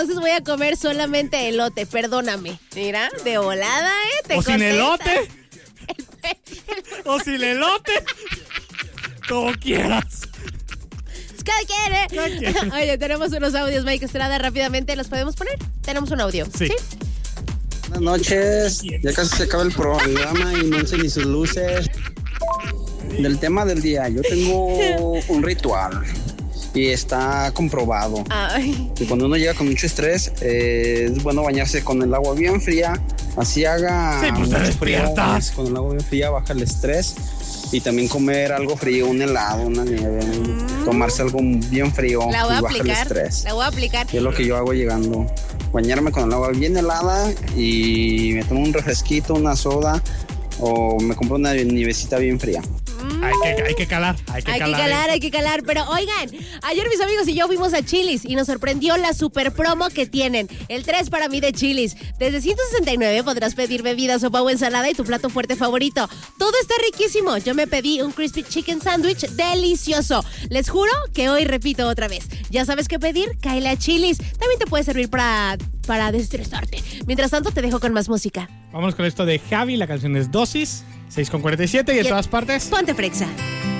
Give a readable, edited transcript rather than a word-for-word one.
Entonces voy a comer solamente elote, perdóname. Mira, de volada, te O sin contesta. elote. O sin elote. Como quieras. ¿Qué quiere? Oye, tenemos unos audios, Mike Estrada, rápidamente. ¿Los podemos poner? Tenemos un audio. Sí. Buenas noches, ya casi se acaba el programa y no encendí sus luces. Del tema del día, yo tengo un ritual y está comprobado. Ay. Que cuando uno llega con mucho estrés, es bueno bañarse con el agua bien fría. Así haga Sí, pues te mucho frío, despiertas. con el agua bien fría baja el estrés. Y también comer algo frío, un helado, una nieve, tomarse algo bien frío La voy a y baja el aplicar. estrés. La voy a aplicar. Y es lo que yo hago llegando. Bañarme con el agua bien helada y me tomo un refresquito, una soda o me compro una nievecita bien fría. Hay que calar. Hay que calar. Pero oigan, ayer mis amigos y yo fuimos a Chili's y nos sorprendió la super promo que tienen. El 3 para mí de Chili's. Desde 169 podrás pedir bebida, sopa o ensalada y tu plato fuerte favorito. Todo está riquísimo. Yo me pedí un crispy chicken sandwich delicioso. Les juro que hoy repito otra vez. Ya sabes qué pedir, cáele a Chili's. También te puede servir para desestresarte. Mientras tanto, te dejo con más música. Vamos con esto de Javi, la canción es Dosis, 6:47 y en todas partes. Ponte frexa.